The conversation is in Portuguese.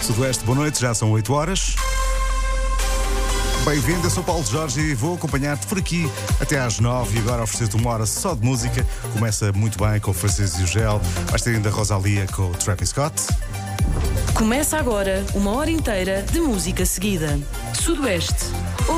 Sudoeste, boa noite, já são 8 horas. Bem-vindo, eu sou Paulo Jorge e vou acompanhar-te por aqui até às 9 e agora oferecer-te uma hora só de música. Começa muito bem com o Francisco e o Gel, vais ter ainda a Rosalia com o Travis Scott. Começa agora uma hora inteira de música seguida. Sudoeste.